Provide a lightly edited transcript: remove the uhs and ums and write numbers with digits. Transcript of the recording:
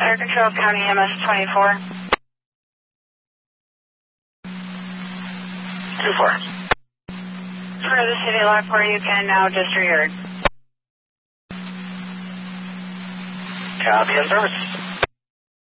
Air Control County MS 24. 2-4. For the city of Lockport, you can now disregard. Copy in service.